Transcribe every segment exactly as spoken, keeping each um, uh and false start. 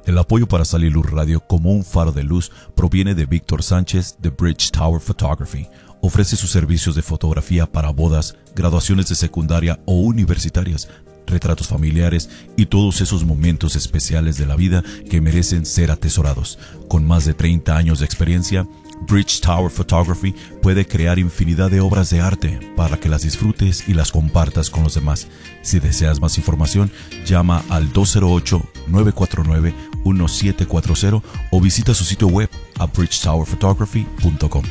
El apoyo para Sal y Luz Radio como un faro de luz proviene de Víctor Sánchez de Bridge Tower Photography. Ofrece sus servicios de fotografía para bodas, graduaciones de secundaria o universitarias, retratos familiares y todos esos momentos especiales de la vida que merecen ser atesorados. Con más de treinta años de experiencia, Bridge Tower Photography puede crear infinidad de obras de arte para que las disfrutes y las compartas con los demás. Si deseas más información, llama al dos cero ocho, nueve cuatro nueve, uno siete cuatro cero o visita su sitio web a bridge tower photography punto com.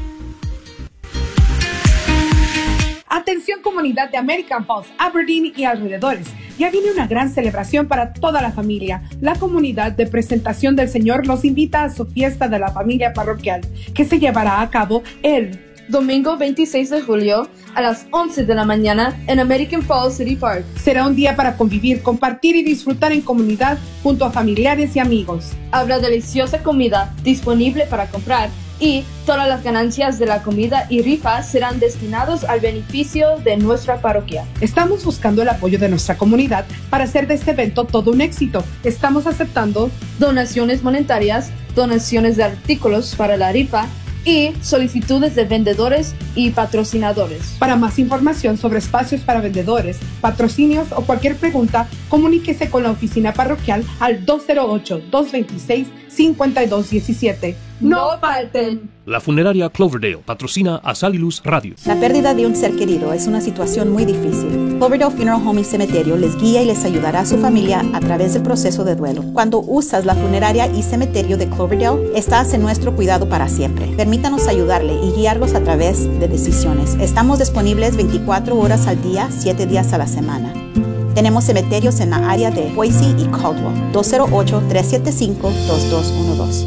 Atención comunidad de American Falls, Aberdeen y alrededores. Ya viene una gran celebración para toda la familia. La comunidad de Presentación del Señor los invita a su fiesta de la familia parroquial, que se llevará a cabo el domingo veintiséis de julio a las once de la mañana en American Falls City Park. Será un día para convivir, compartir y disfrutar en comunidad junto a familiares y amigos. Habrá deliciosa comida disponible para comprar y todas las ganancias de la comida y rifa serán destinados al beneficio de nuestra parroquia. Estamos buscando el apoyo de nuestra comunidad para hacer de este evento todo un éxito. Estamos aceptando donaciones monetarias, donaciones de artículos para la rifa y solicitudes de vendedores y patrocinadores. Para más información sobre espacios para vendedores, patrocinios o cualquier pregunta, comuníquese con la oficina parroquial al dos cero ocho, dos dos seis, cinco dos uno siete. ¡No falten! La funeraria Cloverdale patrocina a Sal y Luz Radio. La pérdida de un ser querido es una situación muy difícil. Cloverdale Funeral Home y Cementerio les guía y les ayudará a su familia a través del proceso de duelo. Cuando usas la funeraria y cementerio de Cloverdale, estás en nuestro cuidado para siempre. Permítanos ayudarle y guiarlos a través de decisiones. Estamos disponibles veinticuatro horas al día, siete días a la semana. Tenemos cementerios en la área de Boise y Caldwell. dos cero ocho, tres siete cinco, dos dos uno dos.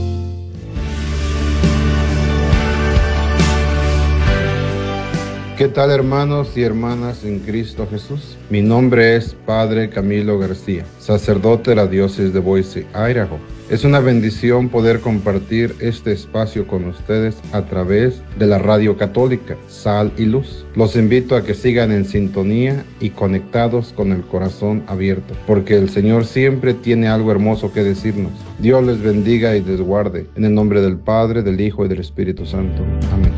¿Qué tal, hermanos y hermanas en Cristo Jesús? Mi nombre es Padre Camilo García, sacerdote de la diócesis de Boise, Idaho. Es una bendición poder compartir este espacio con ustedes a través de la radio católica Sal y Luz. Los invito a que sigan en sintonía y conectados con el corazón abierto, porque el Señor siempre tiene algo hermoso que decirnos. Dios les bendiga y les guarde. En el nombre del Padre, del Hijo y del Espíritu Santo. Amén.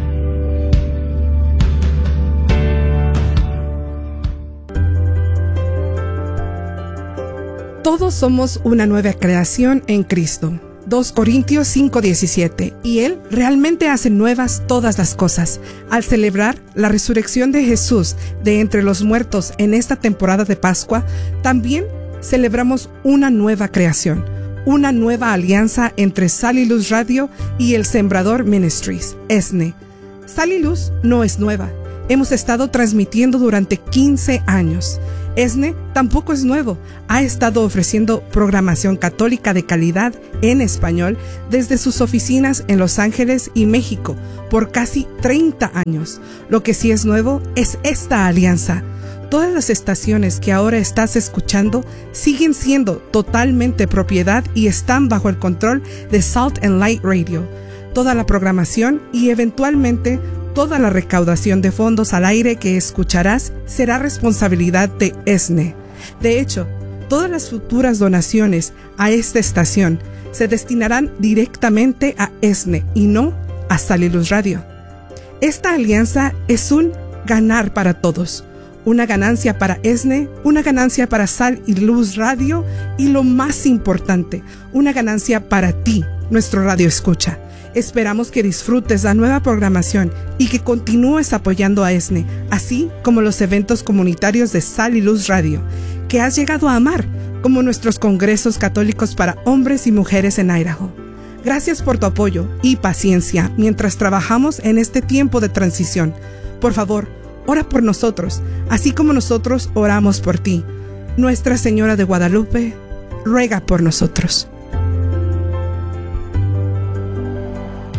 Todos somos una nueva creación en Cristo. dos Corintios cinco diecisiete. Y Él realmente hace nuevas todas las cosas. Al celebrar la resurrección de Jesús de entre los muertos en esta temporada de Pascua, también celebramos una nueva creación, una nueva alianza entre Sal y Luz Radio y el Sembrador Ministries, E S N E. Sal y Luz no es nueva. Hemos estado transmitiendo durante quince años. E S N E tampoco es nuevo. Ha estado ofreciendo programación católica de calidad en español desde sus oficinas en Los Ángeles y México por casi treinta años. Lo que sí es nuevo es esta alianza. Todas las estaciones que ahora estás escuchando siguen siendo totalmente propiedad y están bajo el control de Salt and Light Radio. Toda la programación y eventualmente toda la recaudación de fondos al aire que escucharás será responsabilidad de E S N E. De hecho, todas las futuras donaciones a esta estación se destinarán directamente a E S N E y no a Sal y Luz Radio. Esta alianza es un ganar para todos. Una ganancia para E S N E, una ganancia para Sal y Luz Radio y lo más importante, una ganancia para ti, nuestro radio escucha. Esperamos que disfrutes la nueva programación y que continúes apoyando a E S N E, así como los eventos comunitarios de Sal y Luz Radio, que has llegado a amar, como nuestros congresos católicos para hombres y mujeres en Idaho. Gracias por tu apoyo y paciencia mientras trabajamos en este tiempo de transición. Por favor, ora por nosotros, así como nosotros oramos por ti. Nuestra Señora de Guadalupe, ruega por nosotros.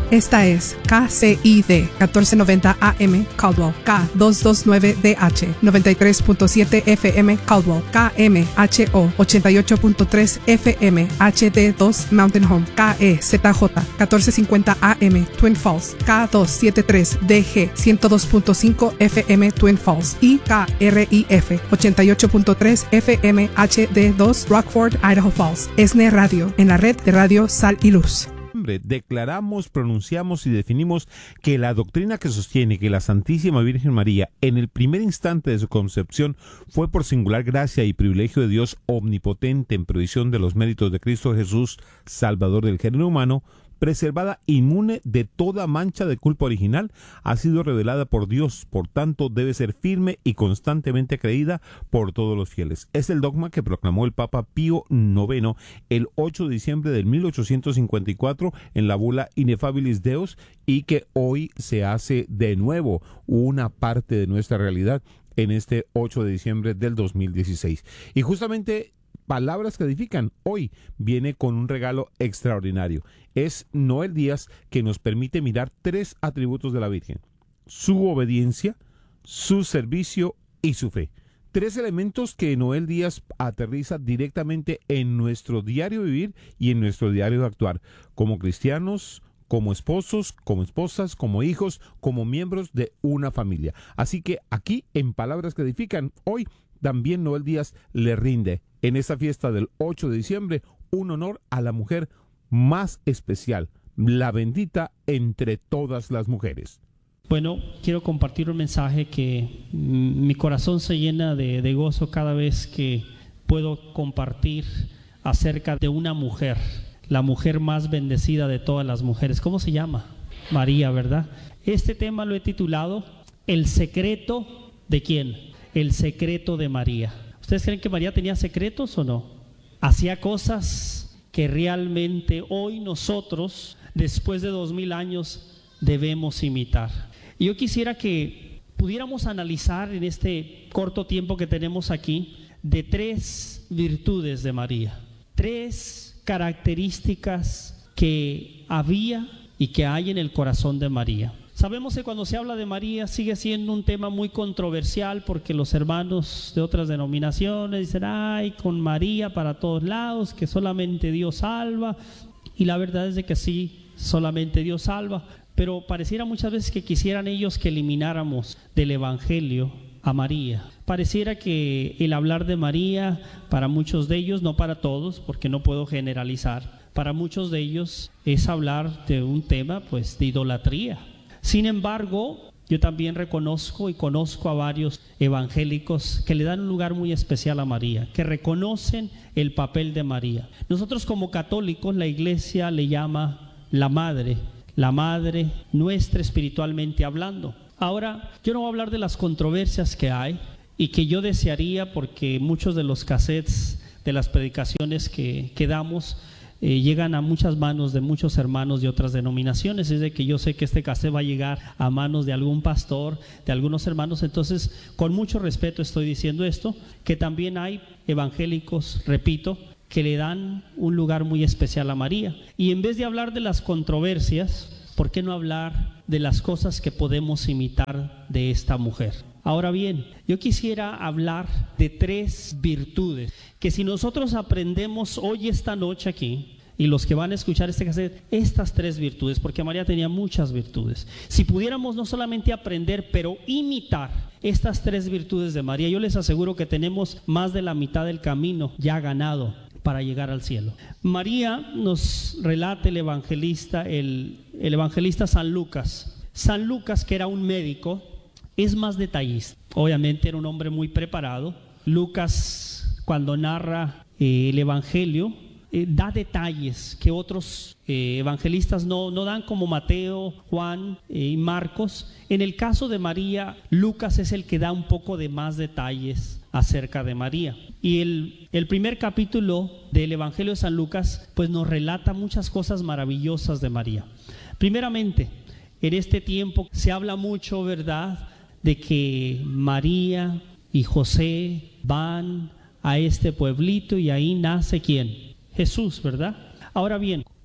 Esta es K C I D catorce noventa A M Caldwell, K doscientos veintinueve D H noventa y tres punto siete F M Caldwell, K M H O ochenta y ocho punto tres F M H D dos Mountain Home, K E Z J catorce cincuenta A M Twin Falls, K doscientos setenta y tres D G ciento dos punto cinco F M Twin Falls y K R I F ochenta y ocho punto tres F M H D dos Rockford, Idaho Falls. E S N E Radio, en la red de radio Sal y Luz. Declaramos, pronunciamos y definimos que la doctrina que sostiene que la Santísima Virgen María en el primer instante de su concepción fue por singular gracia y privilegio de Dios omnipotente en provisión de los méritos de Cristo Jesús, Salvador del género humano, preservada inmune de toda mancha de culpa original, ha sido revelada por Dios, por tanto debe ser firme y constantemente creída por todos los fieles. Es el dogma que proclamó el Papa Pío noveno el ocho de diciembre de mil ochocientos cincuenta y cuatro en la bula Ineffabilis Deus y que hoy se hace de nuevo una parte de nuestra realidad en este ocho de diciembre del dos mil dieciséis. Y justamente Palabras que Edifican hoy viene con un regalo extraordinario. Es Noel Díaz, que nos permite mirar tres atributos de la Virgen: su obediencia, su servicio y su fe. Tres elementos que Noel Díaz aterriza directamente en nuestro diario vivir y en nuestro diario actuar, como cristianos, como esposos, como esposas, como hijos, como miembros de una familia. Así que aquí, en Palabras que Edifican, hoy también Noel Díaz le rinde en esta fiesta del ocho de diciembre un honor a la mujer más especial, la bendita entre todas las mujeres. Bueno, quiero compartir un mensaje que mm, mi corazón se llena de, de gozo cada vez que puedo compartir acerca de una mujer, la mujer más bendecida de todas las mujeres. ¿Cómo se llama? María, ¿verdad? Este tema lo he titulado El secreto de ¿quién? El secreto de María. ¿Ustedes creen que María tenía secretos o no? Hacía cosas que realmente hoy nosotros, después de dos mil años, debemos imitar. Y yo quisiera que pudiéramos analizar en este corto tiempo que tenemos aquí de tres virtudes de María, tres características que había y que hay en el corazón de María. Sabemos que cuando se habla de María sigue siendo un tema muy controversial porque los hermanos de otras denominaciones dicen, ay, con María para todos lados, que solamente Dios salva. Y la verdad es de que sí, solamente Dios salva. Pero pareciera muchas veces que quisieran ellos que elimináramos del Evangelio a María. Pareciera que el hablar de María, para muchos de ellos, no para todos, porque no puedo generalizar, para muchos de ellos es hablar de un tema pues de idolatría. Sin embargo, yo también reconozco y conozco a varios evangélicos que le dan un lugar muy especial a María, que reconocen el papel de María. Nosotros como católicos, la iglesia le llama la madre, la madre nuestra espiritualmente hablando. Ahora, yo no voy a hablar de las controversias que hay y que yo desearía, porque muchos de los cassettes de las predicaciones que, que damos Eh, llegan a muchas manos de muchos hermanos de otras denominaciones. Es de que yo sé que este cassette va a llegar a manos de algún pastor, de algunos hermanos. Entonces, con mucho respeto estoy diciendo esto, que también hay evangélicos, repito, que le dan un lugar muy especial a María. Y en vez de hablar de las controversias, ¿por qué no hablar de las cosas que podemos imitar de esta mujer? Ahora bien, yo quisiera hablar de tres virtudes que si nosotros aprendemos hoy esta noche aquí, y los que van a escuchar este cassette, estas tres virtudes, porque María tenía muchas virtudes. Si pudiéramos no solamente aprender, pero imitar estas tres virtudes de María, yo les aseguro que tenemos más de la mitad del camino ya ganado para llegar al cielo. María nos relata el evangelista, el, el evangelista San Lucas. San Lucas, que era un médico, es más detallista. Obviamente era un hombre muy preparado. Lucas, cuando narra eh, el evangelio, eh, da detalles que otros eh, evangelistas no, no dan, como Mateo, Juan eh, y Marcos. En el caso de María, Lucas es el que da un poco de más detalles acerca de María. Y el, el primer capítulo del evangelio de San Lucas pues nos relata muchas cosas maravillosas de María. Primeramente, en este tiempo se habla mucho, ¿verdad?, de que María y José van a este pueblito y ahí nace ¿quién? Jesús, ¿verdad? Ahora bien,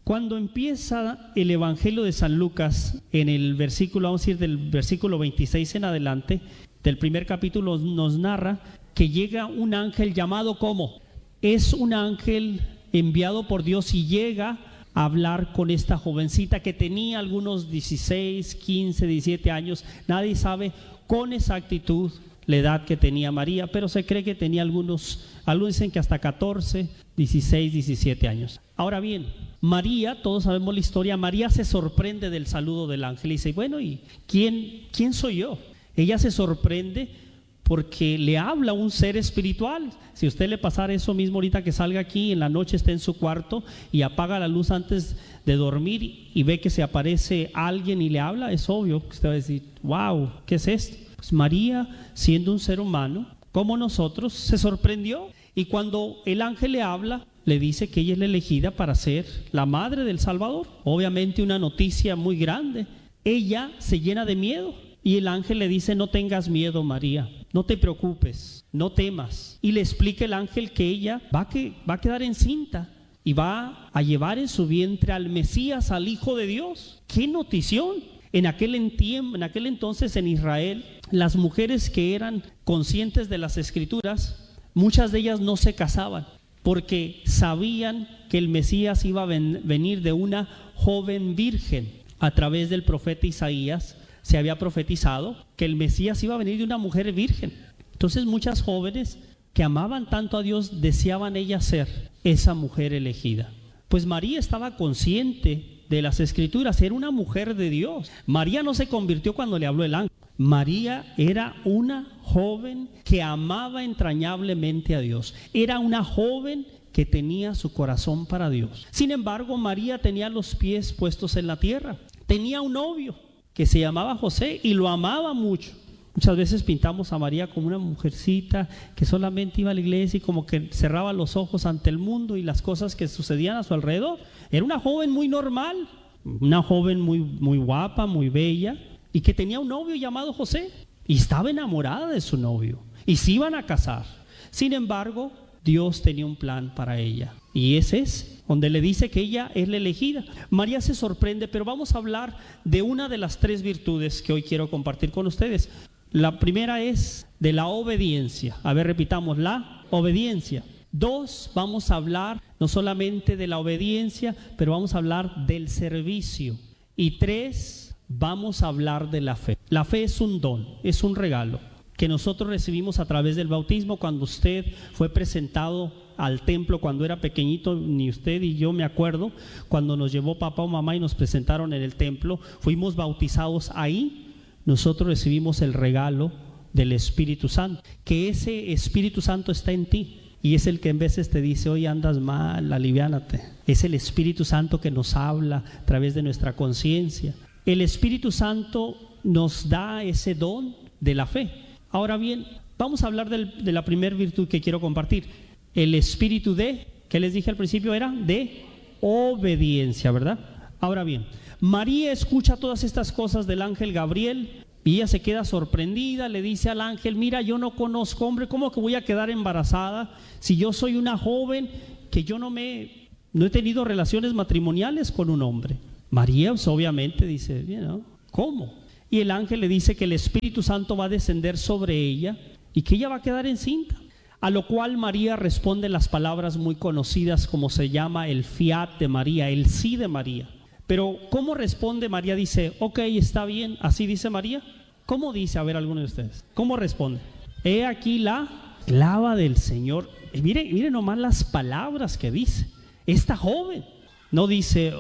Cuando empieza el Evangelio de San Lucas, en el versículo, vamos a decir del versículo veintiséis en adelante, del primer capítulo nos narra que llega un ángel llamado ¿cómo? Es un ángel enviado por Dios y llega a hablar con esta jovencita que tenía algunos dieciséis, quince, diecisiete años. Nadie sabe con exactitud la edad que tenía María, pero se cree que tenía algunos, algunos dicen que hasta catorce, dieciséis, diecisiete años. Ahora bien, María, todos sabemos la historia, María se sorprende del saludo del ángel y dice, bueno, ¿y quién, quién soy yo? Ella se sorprende porque le habla un ser espiritual. Si a usted le pasara eso mismo ahorita que salga aquí, en la noche esté en su cuarto y apaga la luz antes de dormir y ve que se aparece alguien y le habla, es obvio que usted va a decir, wow, ¿qué es esto? Pues María, siendo un ser humano como nosotros, se sorprendió, y cuando el ángel le habla, le dice que ella es la elegida para ser la madre del Salvador. Obviamente una noticia muy grande. Ella se llena de miedo y el ángel le dice, no tengas miedo, María, no te preocupes, no temas. Y le explica el ángel que ella va a, que, va a quedar encinta y va a llevar en su vientre al Mesías, al Hijo de Dios. ¡Qué notición! En aquel, entiempo, en aquel entonces en Israel, las mujeres que eran conscientes de las Escrituras, muchas de ellas no se casaban porque sabían que el Mesías iba a ven, venir de una joven virgen. A través del profeta Isaías se había profetizado que el Mesías iba a venir de una mujer virgen. Entonces muchas jóvenes que amaban tanto a Dios deseaban ellas ser esa mujer elegida. Pues María estaba consciente de las Escrituras, era una mujer de Dios. María no se convirtió cuando le habló el ángel. María era una joven que amaba entrañablemente a Dios. Era una joven que tenía su corazón para Dios. Sin embargo, María tenía los pies puestos en la tierra. Tenía un novio que se llamaba José y lo amaba mucho. Muchas veces pintamos a María como una mujercita que solamente iba a la iglesia y como que cerraba los ojos ante el mundo y las cosas que sucedían a su alrededor. Era una joven muy normal, una joven muy, muy guapa, muy bella, y que tenía un novio llamado José y estaba enamorada de su novio y se iban a casar. Sin embargo, Dios tenía un plan para ella y ese es donde le dice que ella es la elegida. María se sorprende, pero vamos a hablar de una de las tres virtudes que hoy quiero compartir con ustedes. La primera es de la obediencia. A ver, repitamos, la obediencia. Dos, vamos a hablar no solamente de la obediencia, pero vamos a hablar del servicio. Y tres, vamos a hablar de la fe. La fe es un don, es un regalo que nosotros recibimos a través del bautismo. Cuando usted fue presentado al templo cuando era pequeñito, ni usted y yo me acuerdo, cuando nos llevó papá o mamá y nos presentaron en el templo, fuimos bautizados ahí. Nosotros recibimos el regalo del Espíritu Santo, que ese Espíritu Santo está en ti y es el que en veces te dice, hoy andas mal, aliviánate. Es el Espíritu Santo que nos habla a través de nuestra conciencia. El Espíritu Santo nos da ese don de la fe. Ahora bien, vamos a hablar del, de la primera virtud que quiero compartir. El espíritu de, ¿qué les dije al principio? Era de obediencia, ¿verdad? Ahora bien, María escucha todas estas cosas del ángel Gabriel y ella se queda sorprendida, le dice al ángel, mira, yo no conozco hombre, ¿cómo que voy a quedar embarazada si yo soy una joven que yo no me, no he tenido relaciones matrimoniales con un hombre? María pues, obviamente dice, ¿no? ¿Cómo? Y el ángel le dice que el Espíritu Santo va a descender sobre ella y que ella va a quedar encinta. A lo cual María responde las palabras muy conocidas como se llama el fiat de María, el sí de María. Pero ¿cómo responde María? Dice, ok, está bien, así dice María. ¿Cómo dice? A ver, alguno de ustedes. ¿Cómo responde? He aquí la esclava del Señor. Y mire, mire nomás las palabras que dice. Esta joven no dice,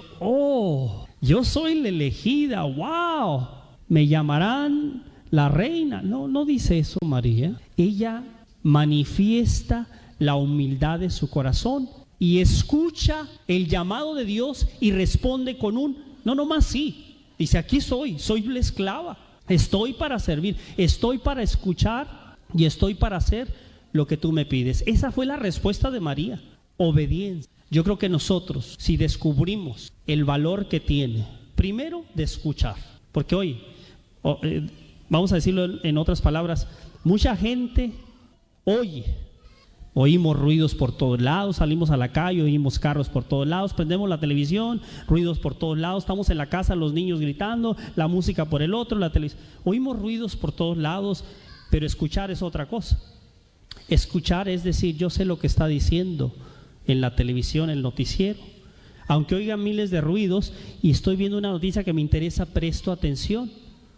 oh, yo soy la elegida, wow, me llamarán la reina. No, no dice eso María. Ella manifiesta la humildad de su corazón y escucha el llamado de Dios y responde con un, no nomás sí, dice aquí soy, soy la esclava, estoy para servir, estoy para escuchar y estoy para hacer lo que tú me pides. Esa fue la respuesta de María, obediencia. Yo creo que nosotros, si descubrimos el valor que tiene, primero de escuchar, porque hoy, oh, eh, vamos a decirlo en otras palabras, mucha gente oye, Oímos ruidos por todos lados, salimos a la calle, oímos carros por todos lados, prendemos la televisión, ruidos por todos lados, estamos en la casa, los niños gritando, la música por el otro, la televisión. Oímos ruidos por todos lados, pero escuchar es otra cosa. Escuchar es decir, yo sé lo que está diciendo en la televisión, el noticiero. Aunque oiga miles de ruidos y estoy viendo una noticia que me interesa, presto atención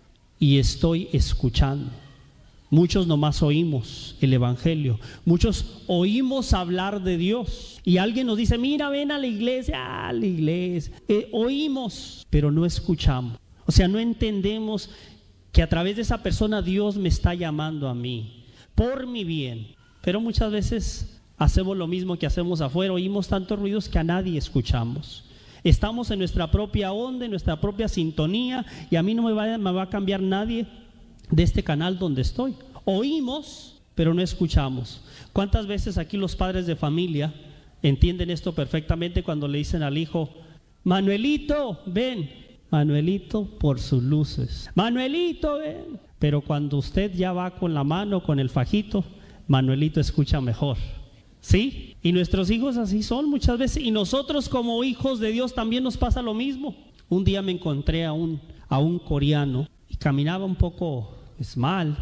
y estoy escuchando. Muchos nomás oímos el evangelio, muchos oímos hablar de Dios y alguien nos dice, mira, ven a la iglesia, a la iglesia. Eh, oímos, pero no escuchamos. O sea, no entendemos que a través de esa persona Dios me está llamando a mí, por mi bien. Pero muchas veces hacemos lo mismo que hacemos afuera, oímos tantos ruidos que a nadie escuchamos. Estamos en nuestra propia onda, en nuestra propia sintonía y a mí no me va, me va a cambiar nadie de este canal donde estoy. Oímos, pero no escuchamos. ¿Cuántas veces aquí los padres de familia entienden esto perfectamente cuando le dicen al hijo, Manuelito, ven, Manuelito por sus luces, Manuelito, ven? Pero cuando usted ya va con la mano, con el fajito, Manuelito escucha mejor. ¿Sí? Y nuestros hijos así son muchas veces. Y nosotros como hijos de Dios también nos pasa lo mismo. Un día me encontré a un, a un coreano y caminaba un poco pues, mal.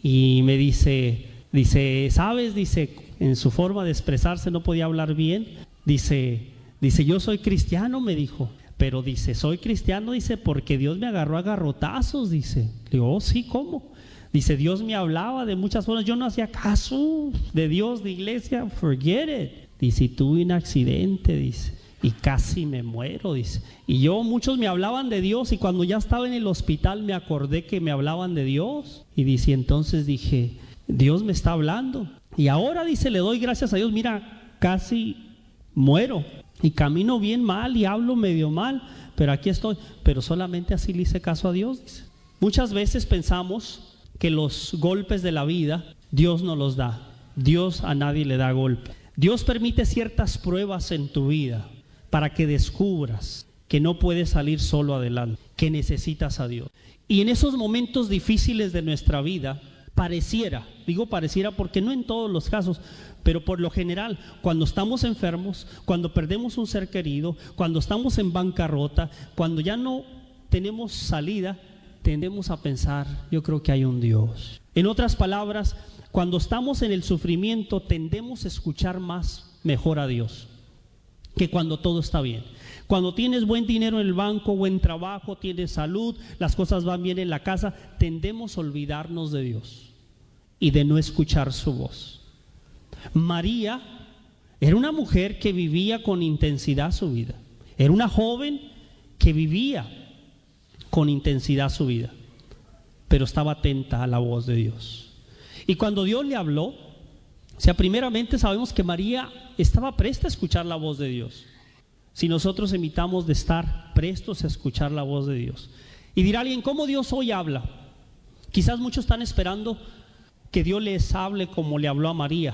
Y me dice, dice, ¿sabes? Dice, en su forma de expresarse no podía hablar bien. Dice, dice, yo soy cristiano, me dijo. Pero dice, soy cristiano, dice, porque Dios me agarró a garrotazos, dice. Le digo, oh, sí, ¿cómo? Dice, Dios me hablaba de muchas formas, yo no hacía caso de Dios, de iglesia, forget it. Dice, y tuve un accidente, dice, y casi me muero, dice. Y yo, muchos me hablaban de Dios y cuando ya estaba en el hospital me acordé que me hablaban de Dios. Y dice, entonces dije, Dios me está hablando. Y ahora, dice, le doy gracias a Dios, mira, casi muero. Y camino bien mal y hablo medio mal, pero aquí estoy. Pero solamente así le hice caso a Dios, dice. Muchas veces pensamos que los golpes de la vida Dios no los da. Dios a nadie le da golpe. Dios permite ciertas pruebas en tu vida para que descubras que no puedes salir solo adelante, que necesitas a Dios. Y en esos momentos difíciles de nuestra vida, pareciera, digo pareciera porque no en todos los casos, pero por lo general, cuando estamos enfermos, cuando perdemos un ser querido, cuando estamos en bancarrota, cuando ya no tenemos salida, tendemos a pensar, yo creo que hay un Dios. En otras palabras, cuando estamos en el sufrimiento, tendemos a escuchar más, mejor a Dios, que cuando todo está bien. Cuando tienes buen dinero en el banco, buen trabajo, tienes salud, las cosas van bien en la casa, tendemos a olvidarnos de Dios y de no escuchar su voz. María era una mujer que vivía con intensidad su vida. Era una joven que vivía con intensidad su vida, pero estaba atenta a la voz de Dios. Y cuando Dios le habló, o sea, primeramente sabemos que María estaba presta a escuchar la voz de Dios. Si nosotros evitamos de estar prestos a escuchar la voz de Dios. Y dirá alguien, ¿cómo Dios hoy habla? Quizás muchos están esperando que Dios les hable como le habló a María,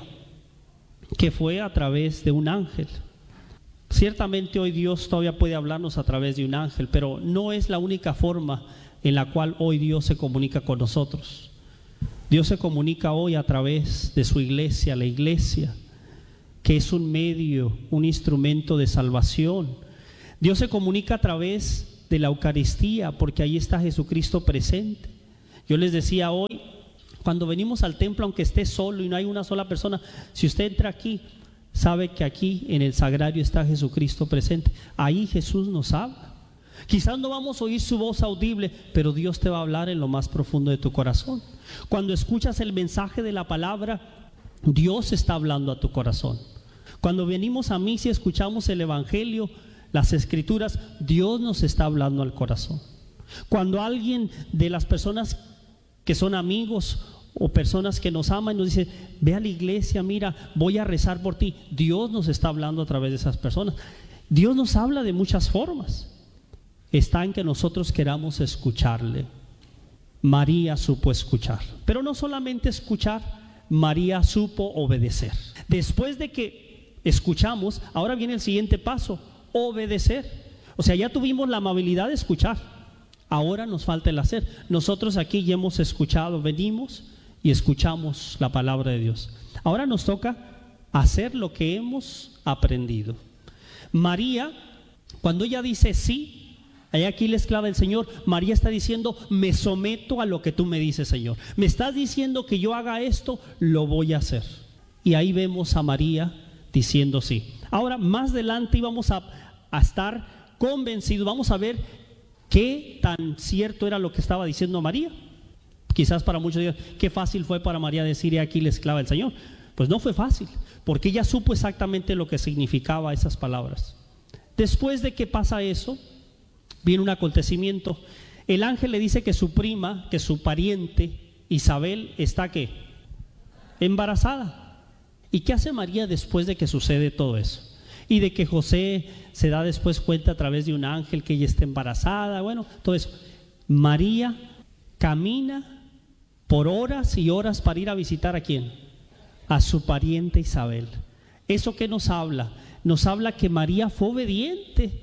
que fue a través de un ángel. Ciertamente hoy Dios todavía puede hablarnos a través de un ángel, pero no es la única forma en la cual hoy Dios se comunica con nosotros. Dios se comunica hoy a través de su iglesia, la iglesia, que es un medio, un instrumento de salvación. Dios se comunica a través de la Eucaristía, porque ahí está Jesucristo presente. Yo les decía hoy, cuando venimos al templo, aunque esté solo y no hay una sola persona, si usted entra aquí, sabe que aquí en el sagrario está Jesucristo presente. Ahí Jesús nos habla. Quizás no vamos a oír su voz audible, pero Dios te va a hablar en lo más profundo de tu corazón. Cuando escuchas el mensaje de la palabra, Dios está hablando a tu corazón. Cuando venimos a misa y escuchamos el evangelio, las escrituras, Dios nos está hablando al corazón. Cuando alguien de las personas que son amigos o personas que nos aman nos dice, ve a la iglesia, mira, voy a rezar por ti, Dios nos está hablando a través de esas personas. Dios nos habla de muchas formas. Está en que nosotros queramos escucharle. María supo escuchar, pero no solamente escuchar, María supo obedecer. Después de que escuchamos, ahora viene el siguiente paso, obedecer. O sea, ya tuvimos la amabilidad de escuchar, ahora nos falta el hacer. Nosotros aquí ya hemos escuchado, venimos y escuchamos la palabra de Dios. Ahora nos toca hacer lo que hemos aprendido. María, cuando ella dice sí, allá aquí la esclava del Señor, María está diciendo, me someto a lo que tú me dices, Señor. Me estás diciendo que yo haga esto, lo voy a hacer. Y ahí vemos a María diciendo sí. Ahora, más adelante íbamos a, a estar convencidos, vamos a ver qué tan cierto era lo que estaba diciendo María. Quizás para muchos digan, qué fácil fue para María decir, he aquí la esclava del Señor. Pues no fue fácil, porque ella supo exactamente lo que significaba esas palabras. Después de que pasa eso, viene un acontecimiento. El ángel le dice que su prima, que su pariente Isabel está ¿qué? Embarazada. ¿Y qué hace María después de que sucede todo eso? Y de que José se da después cuenta a través de un ángel que ella está embarazada, bueno, todo eso. María camina por horas y horas para ir a visitar ¿a quién? A su pariente Isabel. ¿Eso qué nos habla? Nos habla que María fue obediente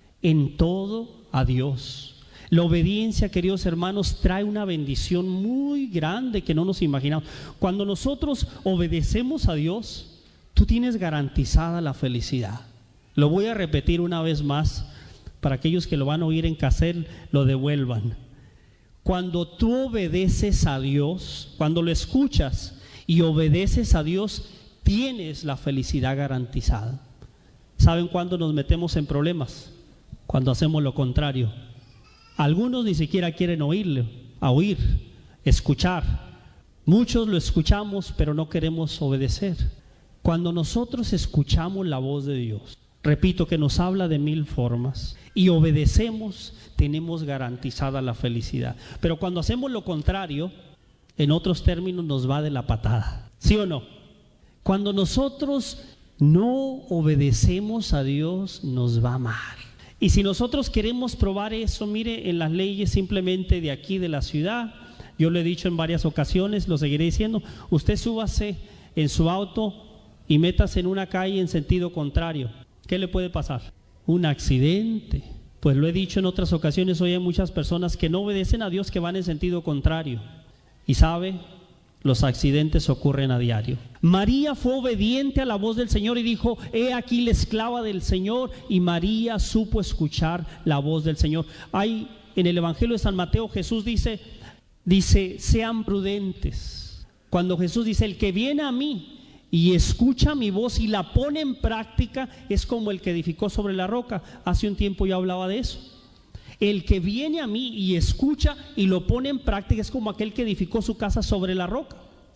en todo a Dios. La obediencia, queridos hermanos, trae una bendición muy grande que no nos imaginamos. Cuando nosotros obedecemos a Dios, tú tienes garantizada la felicidad. Lo voy a repetir una vez más para aquellos que lo van a oír en cassette, lo devuelvan. Cuando tú obedeces a Dios, cuando lo escuchas y obedeces a Dios, tienes la felicidad garantizada. ¿Saben cuándo nos metemos en problemas? Cuando hacemos lo contrario. Algunos ni siquiera quieren oírlo, a oír, escuchar. Muchos lo escuchamos, pero no queremos obedecer. Cuando nosotros escuchamos la voz de Dios, repito que nos habla de mil formas, y obedecemos, tenemos garantizada la felicidad. Pero cuando hacemos lo contrario, en otros términos nos va de la patada. ¿Sí o no? Cuando nosotros no obedecemos a Dios, nos va mal. Y si nosotros queremos probar eso, mire, en las leyes simplemente de aquí de la ciudad, yo lo he dicho en varias ocasiones, lo seguiré diciendo, usted súbase en su auto y métase en una calle en sentido contrario. ¿Qué le puede pasar? Un accidente. Pues lo he dicho en otras ocasiones, hoy hay muchas personas que no obedecen a Dios, que van en sentido contrario. Y sabe, los accidentes ocurren a diario. María fue obediente a la voz del Señor y dijo, he aquí la esclava del Señor, y María supo escuchar la voz del Señor. Hay en el Evangelio de San Mateo, Jesús dice, dice, sean prudentes. Cuando Jesús dice, el que viene a mí y escucha mi voz y la pone en práctica, es como el que edificó sobre la roca. Hace un tiempo yo hablaba de eso. El que viene a mí y escucha y lo pone en práctica es como aquel que edificó su casa sobre la roca.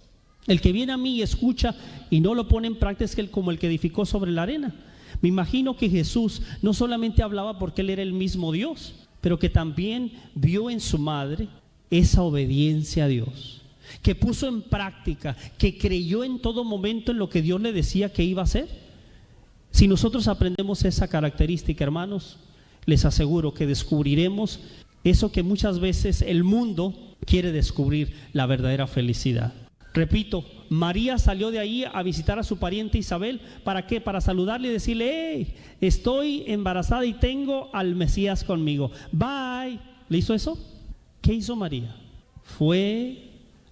El que viene a mí y escucha y no lo pone en práctica es como el que edificó sobre la arena. Me imagino que Jesús no solamente hablaba porque Él era el mismo Dios, pero que también vio en su madre esa obediencia a Dios, que puso en práctica, que creyó en todo momento en lo que Dios le decía que iba a hacer. Si nosotros aprendemos esa característica, hermanos, les aseguro que descubriremos eso que muchas veces el mundo quiere descubrir, la verdadera felicidad. Repito, María salió de ahí a visitar a su pariente Isabel. ¿Para qué? Para saludarle y decirle, hey, estoy embarazada y tengo al Mesías conmigo. Bye. ¿Le hizo eso? ¿Qué hizo María? Fue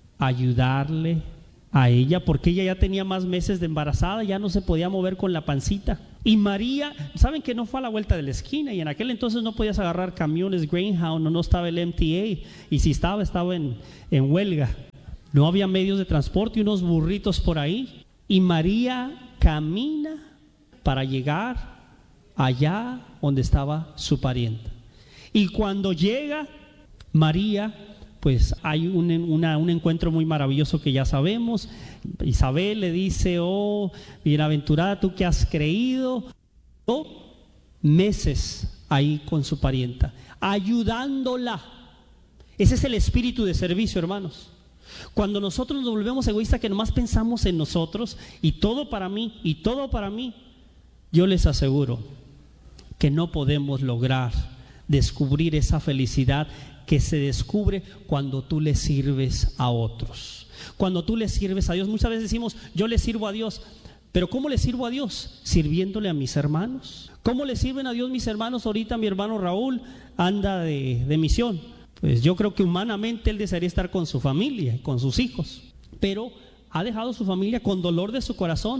ayudarle a ella, porque ella ya tenía más meses de embarazada, ya no se podía mover con la pancita. Y María, saben que no fue a la vuelta de la esquina, y en aquel entonces no podías agarrar camiones Greyhound, no, no estaba el M T A, y si estaba, estaba en, en huelga. No había medios de transporte y unos burritos por ahí. Y María camina para llegar allá donde estaba su pariente. Y cuando llega María, pues hay un, una, un encuentro muy maravilloso que ya sabemos. Isabel le dice, oh, bienaventurada tú que has creído. Oh, meses ahí con su parienta, ayudándola. Ese es el espíritu de servicio, hermanos. Cuando nosotros nos volvemos egoístas, que nomás pensamos en nosotros y todo para mí y todo para mí, yo les aseguro que no podemos lograr descubrir esa felicidad que se descubre cuando tú le sirves a otros. Cuando tú le sirves a Dios, muchas veces decimos, yo le sirvo a Dios, pero ¿cómo le sirvo a Dios? Sirviéndole a mis hermanos. ¿Cómo le sirven a Dios mis hermanos? Ahorita mi hermano Raúl anda de, de misión. Pues yo creo que humanamente él desearía estar con su familia, con sus hijos, pero ha dejado su familia con dolor de su corazón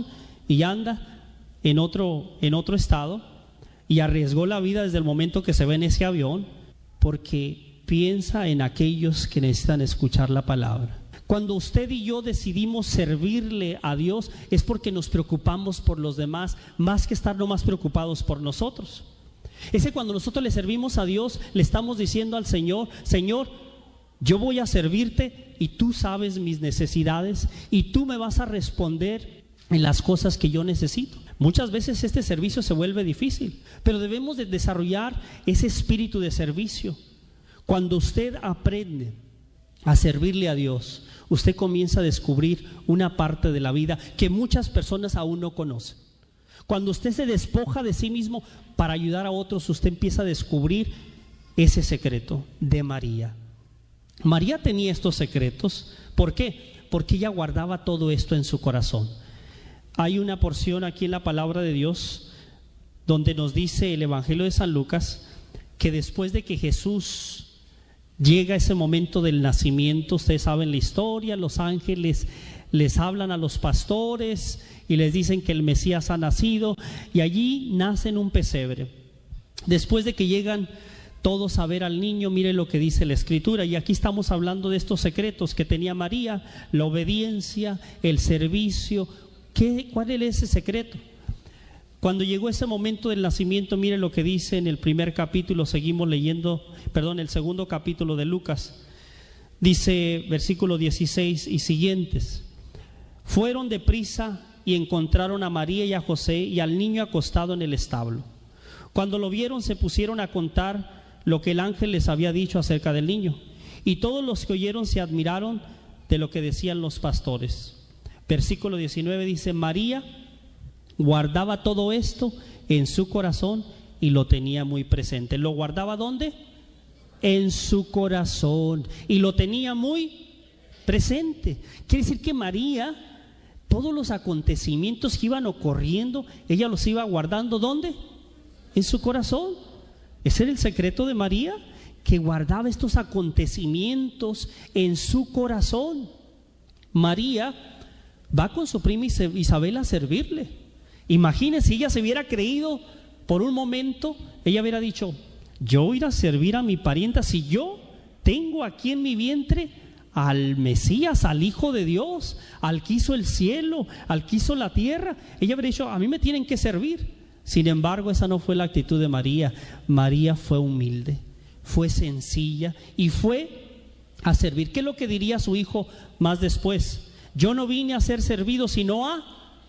y anda en otro, en otro estado y arriesgó la vida desde el momento que se ve en ese avión porque piensa en aquellos que necesitan escuchar la palabra. Cuando usted y yo decidimos servirle a Dios es porque nos preocupamos por los demás más que estar nomás preocupados por nosotros. Es que cuando nosotros le servimos a Dios, le estamos diciendo al Señor: Señor, yo voy a servirte y tú sabes mis necesidades y tú me vas a responder en las cosas que yo necesito. Muchas veces este servicio se vuelve difícil, pero debemos de desarrollar ese espíritu de servicio. Cuando usted aprende a servirle a Dios, usted comienza a descubrir una parte de la vida que muchas personas aún no conocen. Cuando usted se despoja de sí mismo para ayudar a otros, usted empieza a descubrir ese secreto de María. María tenía estos secretos. ¿Por qué? Porque ella guardaba todo esto en su corazón. Hay una porción aquí en la palabra de Dios donde nos dice el Evangelio de San Lucas que después de que Jesús llega ese momento del nacimiento, ustedes saben la historia, los ángeles les hablan a los pastores y les dicen que el Mesías ha nacido, y allí nace en un pesebre. Después de que llegan todos a ver al niño, miren lo que dice la Escritura, y aquí estamos hablando de estos secretos que tenía María: la obediencia, el servicio. ¿Qué, cuál es ese secreto? Cuando llegó ese momento del nacimiento, mire lo que dice en el primer capítulo, seguimos leyendo, perdón, el segundo capítulo de Lucas. Dice versículo dieciséis y siguientes: fueron deprisa y encontraron a María y a José y al niño acostado en el establo. Cuando lo vieron, se pusieron a contar lo que el ángel les había dicho acerca del niño, y todos los que oyeron se admiraron de lo que decían los pastores. Versículo diecinueve dice: María guardaba todo esto en su corazón y lo tenía muy presente. ¿Lo guardaba dónde? En su corazón, y lo tenía muy presente. Quiere decir que María, todos los acontecimientos que iban ocurriendo, ella los iba guardando ¿dónde? En su corazón. Ese era el secreto de María, que guardaba estos acontecimientos en su corazón. María va con su prima Isabel a servirle. Imagínense, si ella se hubiera creído por un momento, ella hubiera dicho: yo voy a ir a servir a mi parienta si yo tengo aquí en mi vientre al Mesías, al Hijo de Dios, al que hizo el cielo, al que hizo la tierra. Ella habría dicho: a mí me tienen que servir. Sin embargo, esa no fue la actitud de María. María fue humilde, fue sencilla y fue a servir. ¿Qué es lo que diría su hijo más después? Yo no vine a ser servido, sino a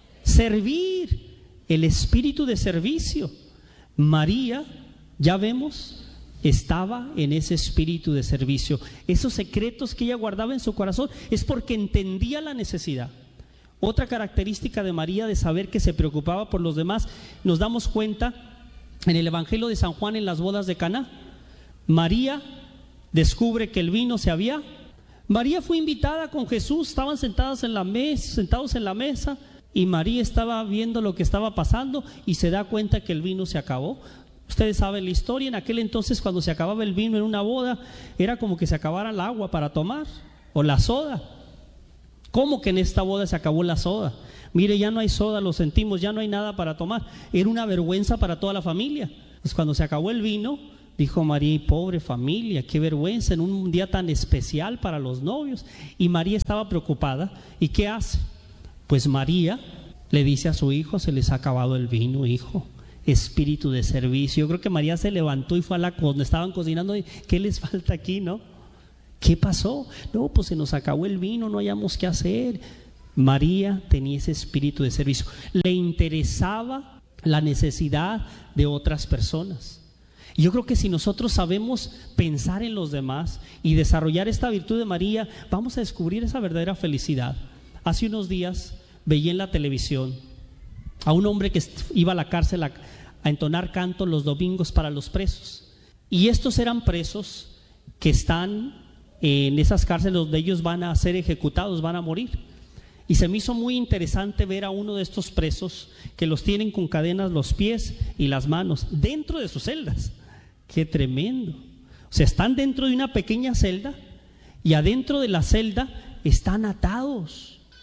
servir. El espíritu de servicio. María, ya vemos, estaba en ese espíritu de servicio. Esos secretos que ella guardaba en su corazón es porque entendía la necesidad. Otra característica de María, de saber que se preocupaba por los demás, nos damos cuenta en el Evangelio de San Juan, en las bodas de Caná. María descubre que el vino se había. María fue invitada con Jesús, estaban sentadas en la mesa, sentados en la mesa, y María estaba viendo lo que estaba pasando y se da cuenta que el vino se acabó. Ustedes saben la historia. En aquel entonces, cuando se acababa el vino en una boda, era como que se acabara el agua para tomar, o la soda. ¿Cómo que en esta boda se acabó la soda? Mire, ya no hay soda, lo sentimos, ya no hay nada para tomar. Era una vergüenza para toda la familia. Pues cuando se acabó el vino, dijo María: pobre familia, qué vergüenza en un día tan especial para los novios. Y María estaba preocupada. ¿Y qué hace? Pues María le dice a su hijo: se les ha acabado el vino, hijo. Espíritu de servicio. Yo creo que María se levantó y fue a la donde estaban cocinando. Y, ¿qué les falta aquí, no? ¿Qué pasó? No, pues se nos acabó el vino, no hayamos qué hacer. María tenía ese espíritu de servicio. Le interesaba la necesidad de otras personas. Y yo creo que si nosotros sabemos pensar en los demás y desarrollar esta virtud de María, vamos a descubrir esa verdadera felicidad. Hace unos días veía en la televisión a un hombre que iba a la cárcel a, a entonar cantos los domingos para los presos. Y estos eran presos que están en esas cárceles donde ellos van a ser ejecutados, van a morir. Y se me hizo muy interesante ver a uno de estos presos que los tienen con cadenas los pies y las manos dentro de sus celdas. ¡Qué tremendo! O sea, están dentro de una pequeña celda y adentro de la celda están atados.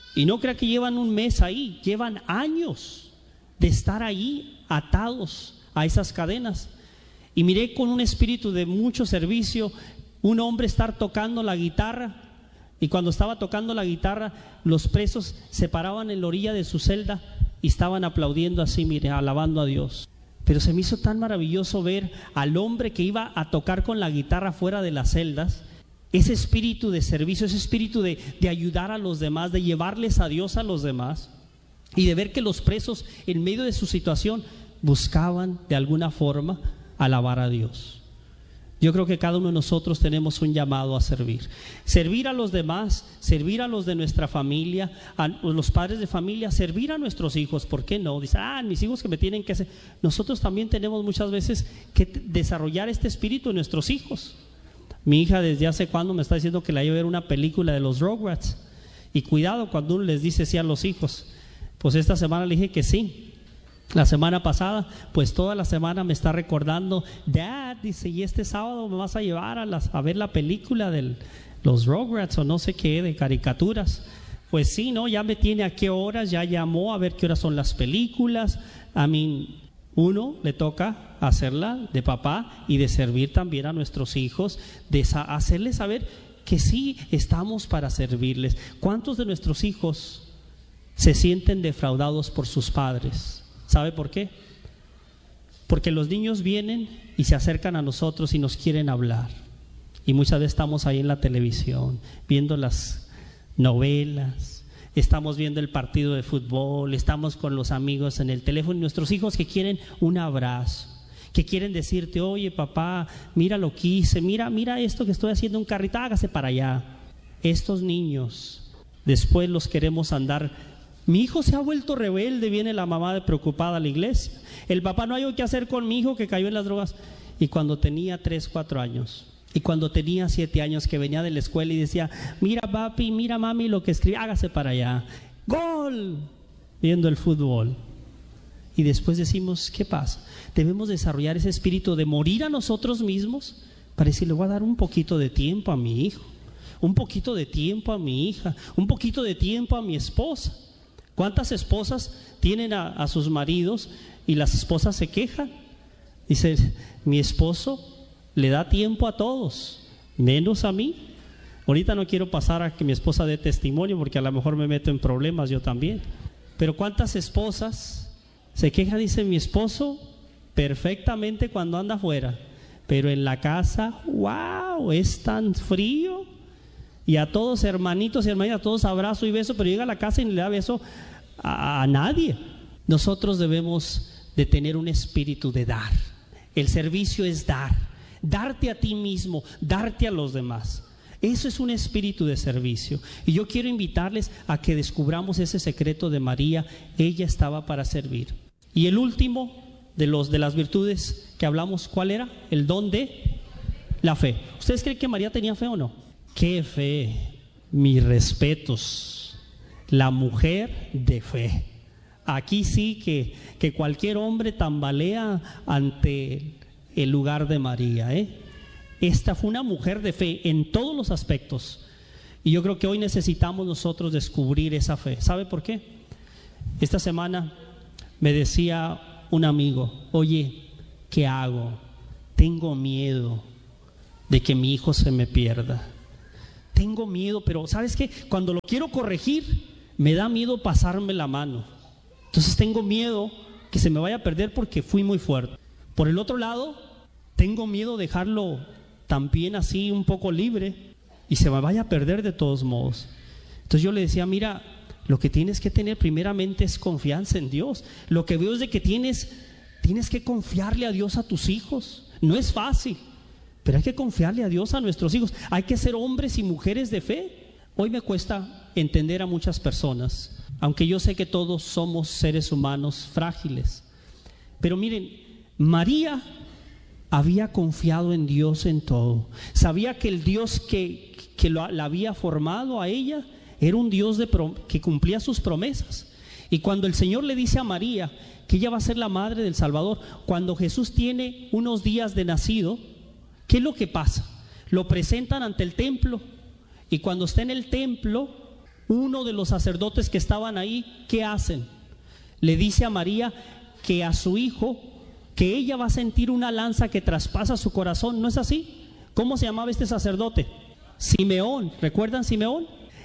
Y no crea que llevan un mes ahí, llevan años de estar ahí atados a esas cadenas. Y miré con un espíritu de mucho servicio un hombre estar tocando la guitarra, y cuando estaba tocando la guitarra, los presos se paraban en la orilla de su celda y estaban aplaudiendo así, mire, alabando a Dios. Pero se me hizo tan maravilloso ver al hombre que iba a tocar con la guitarra fuera de las celdas, ese espíritu de servicio, ese espíritu de, de ayudar a los demás, de llevarles a Dios a los demás, y de ver que los presos en medio de su situación buscaban de alguna forma alabar a Dios. Yo creo que cada uno de nosotros tenemos un llamado a servir. Servir a los demás, servir a los de nuestra familia, a los padres de familia, servir a nuestros hijos. ¿Por qué no? Dice, ah, mis hijos que me tienen que hacer. Nosotros también tenemos muchas veces que desarrollar este espíritu en nuestros hijos. Mi hija desde hace cuando me está diciendo que la lleve a ver una película de los Rugrats. Y cuidado cuando uno les dice sí a los hijos. Pues esta semana le dije que sí. La semana pasada, pues toda la semana me está recordando, Dad, dice, y este sábado me vas a llevar a, las, a ver la película de los Rugrats o no sé qué, de caricaturas. Pues sí, ¿no? Ya me tiene a qué horas, ya llamó a ver qué horas son las películas. A mí, uno le toca hacerla de papá y de servir también a nuestros hijos, de hacerles saber que sí estamos para servirles. ¿Cuántos de nuestros hijos se sienten defraudados por sus padres? ¿Sabe por qué? Porque los niños vienen y se acercan a nosotros y nos quieren hablar. Y muchas veces estamos ahí en la televisión, viendo las novelas, estamos viendo el partido de fútbol, estamos con los amigos en el teléfono, y nuestros hijos que quieren un abrazo, que quieren decirte, oye papá, mira lo que hice, mira, mira esto que estoy haciendo, un carrito, hágase para allá. Estos niños, después los queremos andar. Mi hijo se ha vuelto rebelde, viene la mamá de preocupada a la iglesia. El papá no hay qué hacer con mi hijo que cayó en las drogas. Y cuando tenía tres, cuatro años, y cuando tenía siete años, que venía de la escuela y decía, mira papi, mira mami lo que escribí, hágase para allá. ¡Gol! Viendo el fútbol. Y después decimos, ¿qué pasa? Debemos desarrollar ese espíritu de morir a nosotros mismos para decir, le voy a dar un poquito de tiempo a mi hijo, un poquito de tiempo a mi hija, un poquito de tiempo a mi esposa. ¿Cuántas esposas tienen a, a sus maridos y las esposas se quejan? Dice, mi esposo le da tiempo a todos, menos a mí. Ahorita no quiero pasar a que mi esposa dé testimonio porque a lo mejor me meto en problemas yo también. Pero ¿cuántas esposas se quejan? Dice, mi esposo perfectamente cuando anda afuera, pero en la casa, wow, es tan frío. Y a todos hermanitos y hermanitas, a todos abrazo y beso, pero llega a la casa y no le da beso a, a nadie. Nosotros debemos de tener un espíritu de dar. El servicio es dar, darte a ti mismo, darte a los demás. Eso es un espíritu de servicio. Y yo quiero invitarles a que descubramos ese secreto de María. Ella estaba para servir. Y el último de, los, de las virtudes que hablamos, ¿cuál era? El don de la fe. ¿Ustedes creen que María tenía fe o no? ¡Qué fe! Mis respetos. La mujer de fe. Aquí sí que, que cualquier hombre tambalea ante el lugar de María, ¿eh? Esta fue una mujer de fe en todos los aspectos. Y yo creo que hoy necesitamos nosotros descubrir esa fe. ¿Sabe por qué? Esta semana me decía un amigo, oye, ¿qué hago? Tengo miedo de que mi hijo se me pierda. Tengo miedo, pero ¿sabes qué? Cuando lo quiero corregir, me da miedo pasarme la mano. Entonces tengo miedo que se me vaya a perder porque fui muy fuerte. Por el otro lado, tengo miedo de dejarlo también así un poco libre y se me vaya a perder de todos modos. Entonces yo le decía, mira, lo que tienes que tener primeramente es confianza en Dios. Lo que veo es de que tienes, tienes que confiarle a Dios a tus hijos. No es fácil, pero hay que confiarle a Dios a nuestros hijos. Hay que ser hombres y mujeres de fe. Hoy me cuesta entender a muchas personas, aunque yo sé que todos somos seres humanos frágiles. Pero miren, María había confiado en Dios en todo. Sabía que el Dios que, que lo, la había formado a ella era un Dios de prom- que cumplía sus promesas. Y cuando el Señor le dice a María que ella va a ser la madre del Salvador, cuando Jesús tiene unos días de nacido, ¿qué es lo que pasa? Lo presentan ante el templo y cuando está en el templo uno de los sacerdotes que estaban ahí, ¿qué hacen? Le dice a María que a su hijo, que ella va a sentir una lanza que traspasa su corazón. ¿No es así? ¿Cómo se llamaba este sacerdote? Simeón. ¿Recuerdan Simeón?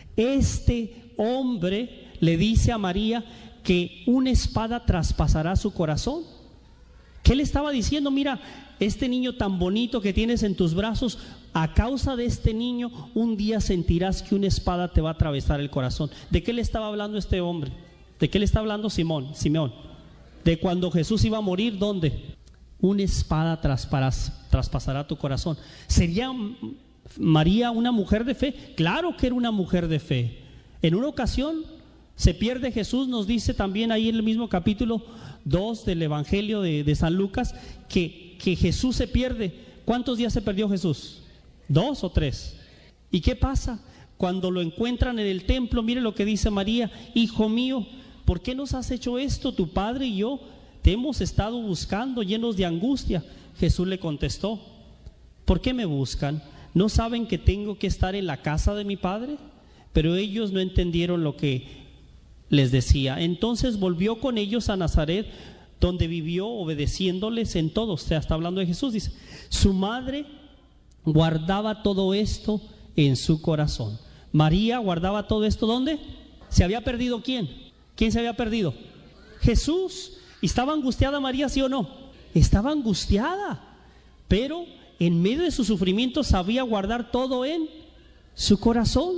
Este hombre le dice a María que una espada traspasará su corazón. ¿Qué le estaba diciendo? Mira, este niño tan bonito que tienes en tus brazos, a causa de este niño, un día sentirás que una espada te va a atravesar el corazón. ¿De qué le estaba hablando este hombre? ¿De qué le está hablando Simón, Simeón? De cuando Jesús iba a morir, ¿dónde? Una espada traspasará tu corazón. ¿Sería María una mujer de fe? Claro que era una mujer de fe. En una ocasión se pierde Jesús, nos dice también ahí en el mismo capítulo dos del Evangelio de, de San Lucas, que, que Jesús se pierde. ¿Cuántos días se perdió Jesús? ¿Dos o tres? ¿Y qué pasa? Cuando lo encuentran en el templo, mire lo que dice María: hijo mío, ¿por qué nos has hecho esto? Tu padre y yo te hemos estado buscando llenos de angustia. Jesús le contestó: ¿por qué me buscan? ¿No saben que tengo que estar en la casa de mi padre? Pero ellos no entendieron lo que les decía. Entonces volvió con ellos a Nazaret, donde vivió obedeciéndoles en todo. O sea, está hablando de Jesús, dice. Su madre guardaba todo esto en su corazón. María guardaba todo esto, ¿dónde? ¿Se había perdido quién? ¿Quién se había perdido? Jesús. ¿Y estaba angustiada María, sí o no? Estaba angustiada, pero en medio de su sufrimiento sabía guardar todo en su corazón.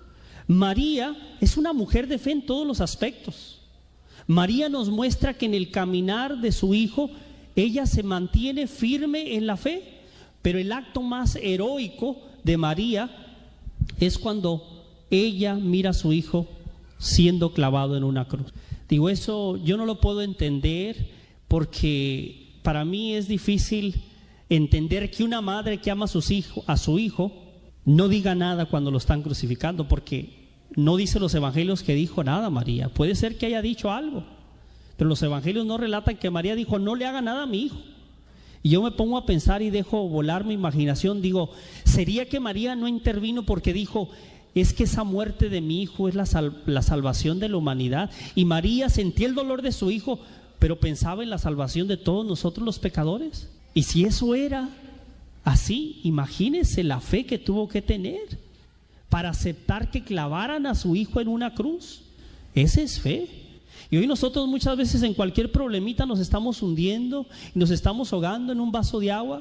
María es una mujer de fe en todos los aspectos. María nos muestra que en el caminar de su hijo, ella se mantiene firme en la fe. Pero el acto más heroico de María es cuando ella mira a su hijo siendo clavado en una cruz. Digo, eso yo no lo puedo entender, porque para mí es difícil entender que una madre que ama a, sus hijo, a su hijo no diga nada cuando lo están crucificando, porque no dice los evangelios que dijo nada María. Puede ser que haya dicho algo, pero los evangelios no relatan que María dijo: no le haga nada a mi hijo. Y yo me pongo a pensar y dejo volar mi imaginación. Digo, ¿sería que María no intervino porque dijo: es que esa muerte de mi hijo es la, sal la salvación de la humanidad? Y María sentía el dolor de su hijo, pero pensaba en la salvación de todos nosotros los pecadores. Y si eso era así, imagínense la fe que tuvo que tener para aceptar que clavaran a su hijo en una cruz. Esa es fe. Y hoy nosotros muchas veces en cualquier problemita nos estamos hundiendo y nos estamos ahogando en un vaso de agua.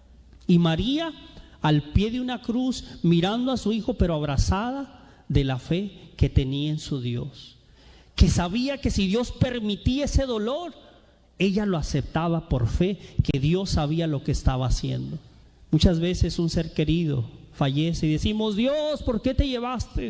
Y María, al pie de una cruz, mirando a su hijo, pero abrazada de la fe que tenía en su Dios, que sabía que si Dios permitía ese dolor, ella lo aceptaba por fe, que Dios sabía lo que estaba haciendo. Muchas veces un ser querido fallece y decimos: Dios, ¿por qué te llevaste?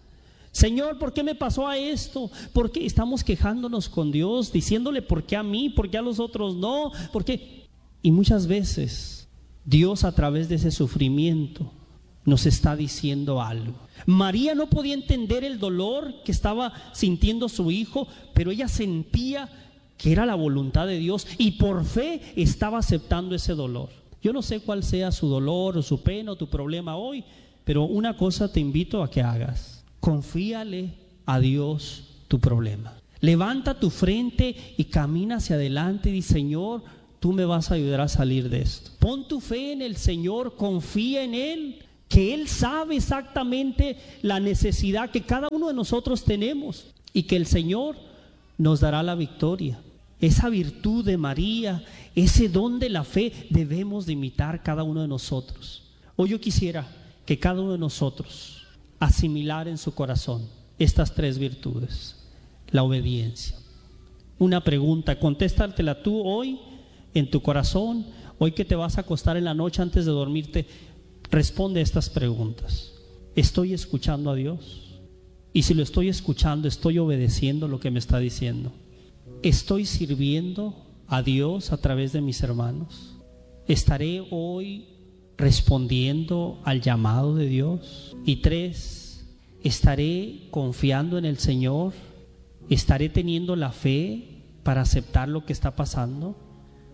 Señor, ¿por qué me pasó a esto? ¿Por qué? Estamos quejándonos con Dios, diciéndole: ¿por qué a mí? ¿Por qué a los otros no? ¿Por qué? Y muchas veces Dios, a través de ese sufrimiento, nos está diciendo algo. María no podía entender el dolor que estaba sintiendo su hijo, pero ella sentía que era la voluntad de Dios y por fe estaba aceptando ese dolor. Yo no sé cuál sea su dolor o su pena o tu problema hoy, pero una cosa te invito a que hagas: confíale a Dios tu problema. Levanta tu frente y camina hacia adelante y di: Señor, tú me vas a ayudar a salir de esto. Pon tu fe en el Señor, confía en Él, que Él sabe exactamente la necesidad que cada uno de nosotros tenemos y que el Señor nos dará la victoria. Esa virtud de María, ese don de la fe, debemos de imitar cada uno de nosotros. Hoy yo quisiera que cada uno de nosotros asimilar en su corazón estas tres virtudes. La obediencia. Una pregunta, contéstatela tú hoy en tu corazón. Hoy que te vas a acostar en la noche antes de dormirte, responde a estas preguntas. ¿Estoy escuchando a Dios? Y si lo estoy escuchando, ¿estoy obedeciendo lo que me está diciendo? ¿Estoy sirviendo a Dios a través de mis hermanos? ¿Estaré hoy respondiendo al llamado de Dios? Y tres, ¿estaré confiando en el Señor? ¿Estaré teniendo la fe para aceptar lo que está pasando?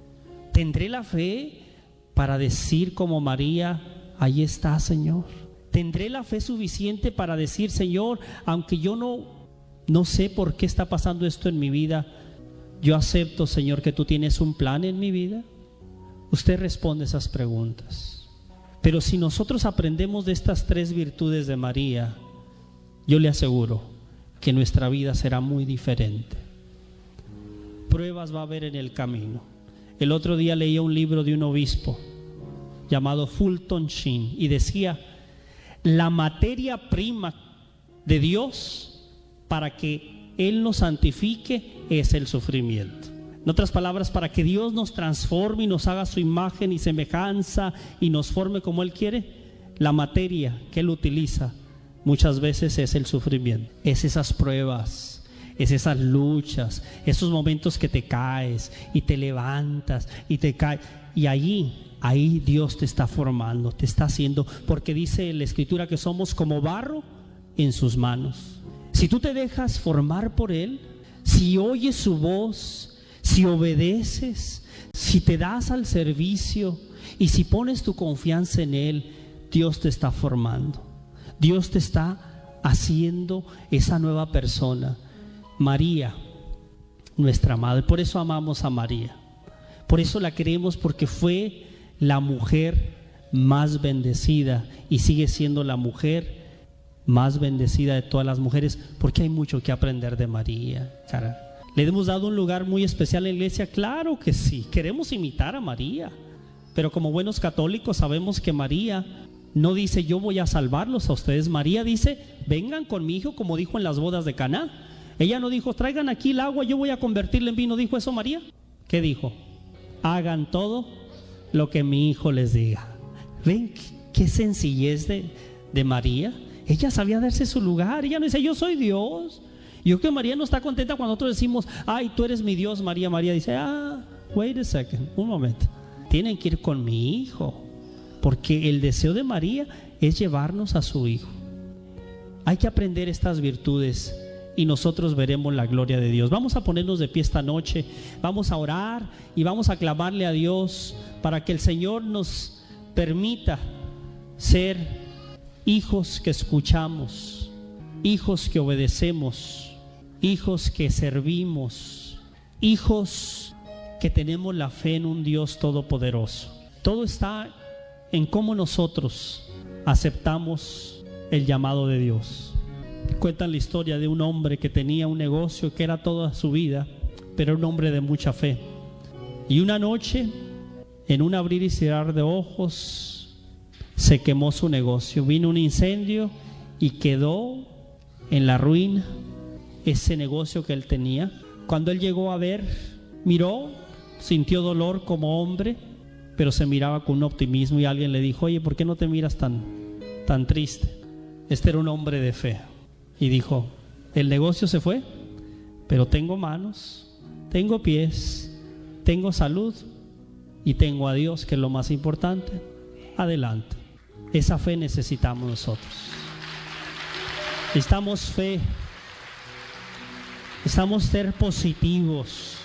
¿Tendré la fe para decir como María: ahí está, Señor, ¿Tendré la fe suficiente para decir, Señor, aunque yo no, no sé por qué está pasando esto en mi vida, yo acepto, Señor, que tú tienes un plan en mi vida? Usted responde esas preguntas. Pero si nosotros aprendemos de estas tres virtudes de María, yo le aseguro que nuestra vida será muy diferente. Pruebas va a haber en el camino. El otro día leía un libro de un obispo llamado Fulton Sheen y decía: la materia prima de Dios para que Él nos santifique es el sufrimiento. En otras palabras, para que Dios nos transforme y nos haga su imagen y semejanza y nos forme como Él quiere, la materia que Él utiliza muchas veces es el sufrimiento, es esas pruebas, es esas luchas, esos momentos que te caes y te levantas y te caes, y allí Ahí Dios te está formando, te está haciendo, porque dice la Escritura que somos como barro en sus manos. Si tú te dejas formar por Él, si oyes su voz, si obedeces, si te das al servicio y si pones tu confianza en Él, Dios te está formando. Dios te está haciendo esa nueva persona. María, nuestra madre, por eso amamos a María. Por eso la queremos, porque fue la mujer más bendecida y sigue siendo la mujer más bendecida de todas las mujeres, porque hay mucho que aprender de María. Cara, ¿le hemos dado un lugar muy especial en la iglesia? Claro que sí, queremos imitar a María, pero como buenos católicos sabemos que María no dice yo voy a salvarlos a ustedes. María dice vengan conmigo, como dijo en las bodas de Caná. Ella no dijo traigan aquí el agua, yo voy a convertirla en vino. ¿Dijo eso María? ¿Qué dijo? Hagan todo lo que mi hijo les diga. ¿Ven qué sencillez de, de María? Ella sabía darse su lugar. Ella no dice yo soy Dios. Yo creo que María no está contenta cuando nosotros decimos ay tú eres mi Dios, María. María dice ah, wait a second, un momento, tienen que ir con mi hijo, porque el deseo de María es llevarnos a su hijo. Hay que aprender estas virtudes y nosotros veremos la gloria de Dios. Vamos a ponernos de pie esta noche, vamos a orar y vamos a clamarle a Dios para que el Señor nos permita ser hijos que escuchamos, hijos que obedecemos, hijos que servimos, hijos que tenemos la fe en un Dios todopoderoso. Todo está en cómo nosotros aceptamos el llamado de Dios. Cuentan la historia de un hombre que tenía un negocio que era toda su vida, pero era un hombre de mucha fe. Y una noche, en un abrir y cerrar de ojos, se quemó su negocio. Vino un incendio y quedó en la ruina ese negocio que él tenía. Cuando él llegó a ver, miró, sintió dolor como hombre, pero se miraba con un optimismo, y alguien le dijo: oye, ¿por qué no te miras tan, tan triste? Este era un hombre de fe. Y dijo: el negocio se fue, pero tengo manos, tengo pies, tengo salud y tengo a Dios, que es lo más importante. Adelante. Esa fe necesitamos nosotros. Necesitamos fe. Necesitamos ser positivos.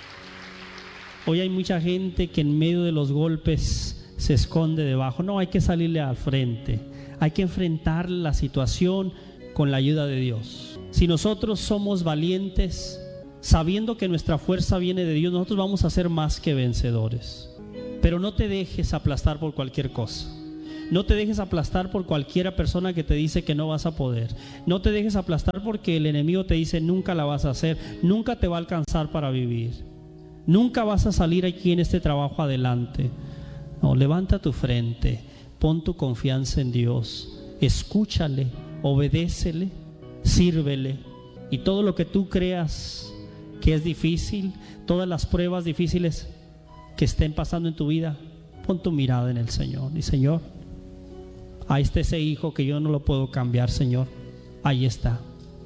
Hoy hay mucha gente que en medio de los golpes se esconde debajo. No, hay que salirle al frente. Hay que enfrentar la situación con la ayuda de Dios. Si nosotros somos valientes, sabiendo que nuestra fuerza viene de Dios, nosotros vamos a ser más que vencedores. Pero no te dejes aplastar por cualquier cosa. No te dejes aplastar por cualquiera persona que te dice que no vas a poder. No te dejes aplastar porque el enemigo te dice nunca la vas a hacer, nunca te va a alcanzar para vivir, nunca vas a salir aquí en este trabajo adelante. No, levanta tu frente, pon tu confianza en Dios, escúchale, obedécele, sírvele, y todo lo que tú creas que es difícil, todas las pruebas difíciles que estén pasando en tu vida, pon tu mirada en el Señor. Y Señor, ahí está ese hijo que yo no lo puedo cambiar, Señor, ahí está.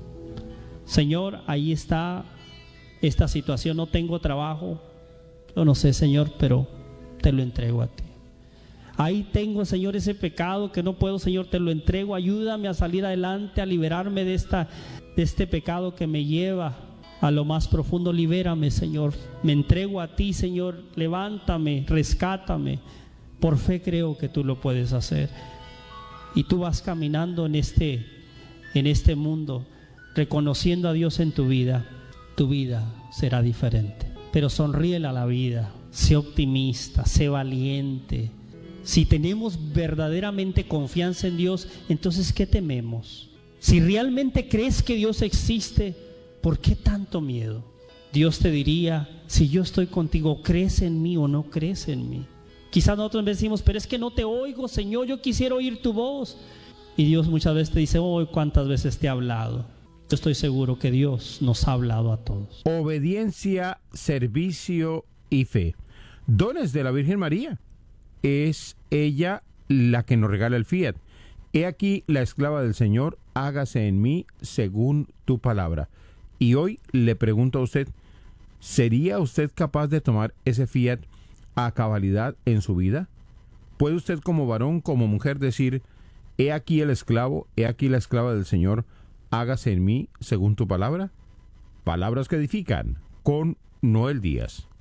Señor, ahí está esta situación, no tengo trabajo, yo no sé, Señor, pero te lo entrego a ti. Ahí tengo, Señor, ese pecado que no puedo, Señor, te lo entrego. Ayúdame a salir adelante, a liberarme de, esta, de este pecado que me lleva a lo más profundo. Libérame, Señor. Me entrego a ti, Señor. Levántame, rescátame. Por fe creo que tú lo puedes hacer. y tú vas caminando en este, en este mundo, reconociendo a Dios en tu vida, tu vida será diferente. Pero sonríele a la vida, sé optimista, sé valiente. Si tenemos verdaderamente confianza en Dios, entonces ¿qué tememos? Si realmente crees que Dios existe, ¿por qué tanto miedo? Dios te diría, si yo estoy contigo, ¿crees en mí o no crees en mí? Quizás nosotros decimos, pero es que no te oigo, Señor, yo quisiera oír tu voz. Y Dios muchas veces te dice, oh, ¿cuántas veces te he hablado? Yo estoy seguro que Dios nos ha hablado a todos. Obediencia, servicio y fe. Dones de la Virgen María. Es ella la que nos regala el fiat. He aquí la esclava del Señor, hágase en mí según tu palabra. Y hoy le pregunto a usted, ¿sería usted capaz de tomar ese fiat a cabalidad en su vida? ¿Puede usted como varón, como mujer decir, he aquí el esclavo, he aquí la esclava del Señor, hágase en mí según tu palabra? Palabras que edifican, con Noel Díaz.